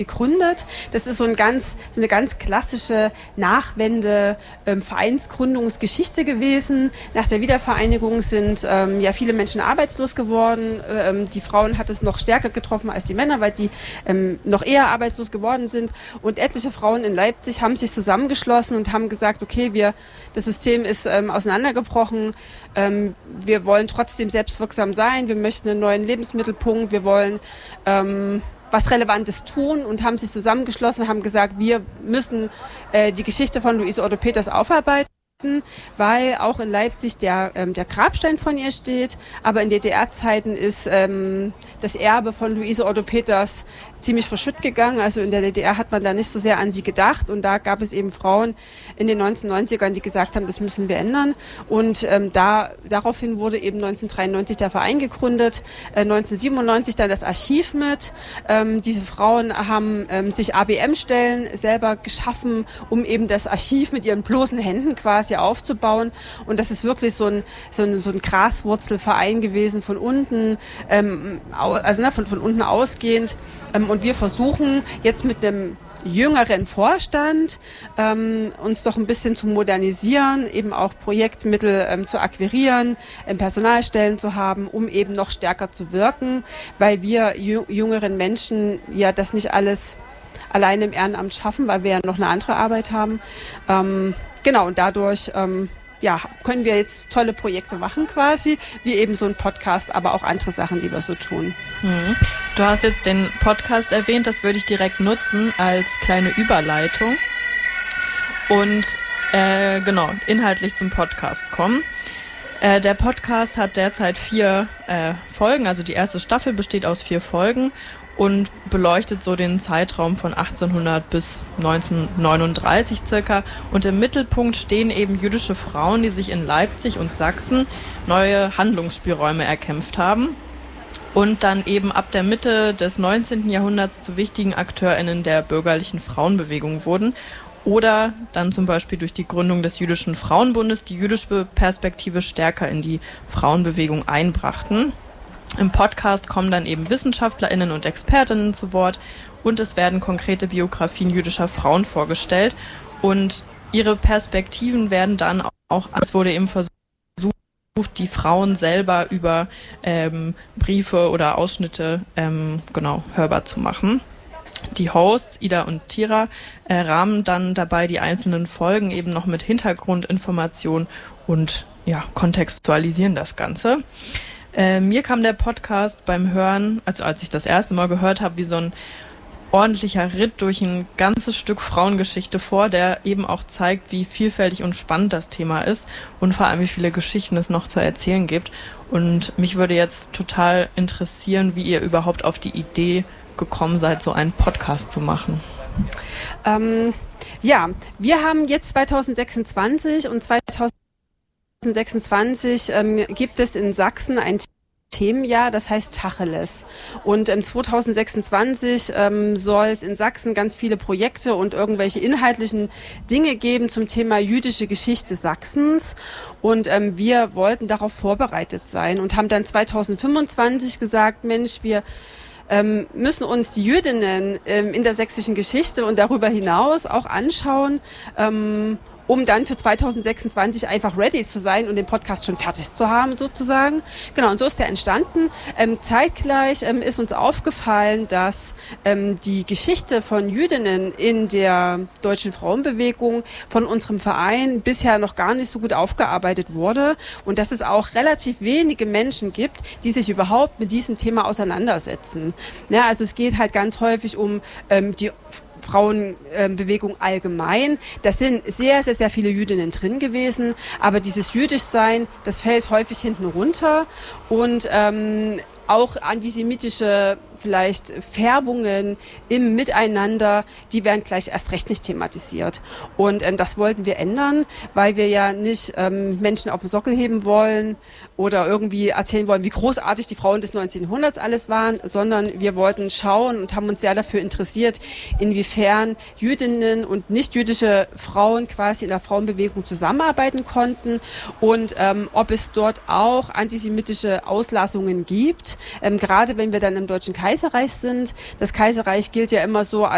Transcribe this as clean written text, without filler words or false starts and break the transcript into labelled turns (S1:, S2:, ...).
S1: gegründet. Das ist so eine ganz klassische Nachwende-Vereinsgründungsgeschichte gewesen. Nach der Wiedervereinigung sind viele Menschen arbeitslos geworden. Die Frauen hat es noch stärker getroffen als die Männer, weil die noch eher arbeitslos geworden sind. Und etliche Frauen in Leipzig haben sich zusammengeschlossen und haben gesagt, okay, das System ist auseinandergebrochen. Wir wollen trotzdem selbstwirksam sein. Wir möchten einen neuen Lebensmittelpunkt. Wir wollen was Relevantes tun und haben sich zusammengeschlossen, haben gesagt, wir müssen die Geschichte von Luise Otto Peters aufarbeiten, weil auch in Leipzig der Grabstein von ihr steht, aber in DDR-Zeiten ist das Erbe von Luise Otto Peters ziemlich verschütt gegangen. Also in der DDR hat man da nicht so sehr an sie gedacht und da gab es eben Frauen in den 1990ern, die gesagt haben, das müssen wir ändern und daraufhin wurde eben 1993 der Verein gegründet, 1997 dann das Archiv mit. Diese Frauen haben sich ABM-Stellen selber geschaffen, um eben das Archiv mit ihren bloßen Händen quasi aufzubauen und das ist wirklich so ein Graswurzelverein gewesen von unten, von unten ausgehend. Und wir versuchen jetzt mit einem jüngeren Vorstand uns doch ein bisschen zu modernisieren, eben auch Projektmittel zu akquirieren, Personalstellen zu haben, um eben noch stärker zu wirken, weil wir jüngeren Menschen ja das nicht alles alleine im Ehrenamt schaffen, weil wir ja noch eine andere Arbeit haben. Genau, und dadurch können wir jetzt tolle Projekte machen quasi, wie eben so ein Podcast, aber auch andere Sachen, die wir so tun.
S2: Du hast jetzt den Podcast erwähnt, das würde ich direkt nutzen als kleine Überleitung und inhaltlich zum Podcast kommen. Der Podcast hat derzeit 4 Folgen, also die erste Staffel besteht aus 4 Folgen und beleuchtet so den Zeitraum von 1800 bis 1939 circa. Und im Mittelpunkt stehen eben jüdische Frauen, die sich in Leipzig und Sachsen neue Handlungsspielräume erkämpft haben und dann eben ab der Mitte des 19. Jahrhunderts zu wichtigen AkteurInnen der bürgerlichen Frauenbewegung wurden oder dann zum Beispiel durch die Gründung des Jüdischen Frauenbundes die jüdische Perspektive stärker in die Frauenbewegung einbrachten. Im Podcast kommen dann eben WissenschaftlerInnen und ExpertInnen zu Wort und es werden konkrete Biografien jüdischer Frauen vorgestellt und ihre Perspektiven werden dann auch, es wurde eben versucht, die Frauen selber über Briefe oder Ausschnitte hörbar zu machen. Die Hosts, Ida und Tira, rahmen dann dabei die einzelnen Folgen eben noch mit Hintergrundinformation und kontextualisieren das Ganze. Mir kam der Podcast beim Hören, also als ich das erste Mal gehört habe, wie so ein ordentlicher Ritt durch ein ganzes Stück Frauengeschichte vor, der eben auch zeigt, wie vielfältig und spannend das Thema ist und vor allem, wie viele Geschichten es noch zu erzählen gibt. Und mich würde jetzt total interessieren, wie ihr überhaupt auf die Idee gekommen seid, so einen Podcast zu machen.
S1: Wir haben jetzt 2026 und 2026 gibt es in Sachsen ein Themenjahr, das heißt Tacheles. Und 2026 soll es in Sachsen ganz viele Projekte und irgendwelche inhaltlichen Dinge geben zum Thema jüdische Geschichte Sachsens. Und wir wollten darauf vorbereitet sein und haben dann 2025 gesagt, Mensch, wir müssen uns die Jüdinnen in der sächsischen Geschichte und darüber hinaus auch anschauen, um dann für 2026 einfach ready zu sein und den Podcast schon fertig zu haben sozusagen. Genau, und so ist der entstanden. Zeitgleich ist uns aufgefallen, dass die Geschichte von Jüdinnen in der deutschen Frauenbewegung von unserem Verein bisher noch gar nicht so gut aufgearbeitet wurde und dass es auch relativ wenige Menschen gibt, die sich überhaupt mit diesem Thema auseinandersetzen. Ja, also es geht halt ganz häufig um die Frauenbewegung allgemein. Da sind sehr, sehr, sehr viele Jüdinnen drin gewesen, aber dieses Jüdischsein, das fällt häufig hinten runter und auch antisemitische vielleicht Färbungen im Miteinander, die werden gleich erst recht nicht thematisiert. Und das wollten wir ändern, weil wir ja nicht Menschen auf den Sockel heben wollen oder irgendwie erzählen wollen, wie großartig die Frauen des 19. Jahrhunderts alles waren, sondern wir wollten schauen und haben uns sehr dafür interessiert, inwiefern Jüdinnen und nicht-jüdische Frauen quasi in der Frauenbewegung zusammenarbeiten konnten und ob es dort auch antisemitische Auslassungen gibt, gerade wenn wir dann im Deutschen Kaiserreich sind. Das Kaiserreich gilt ja immer so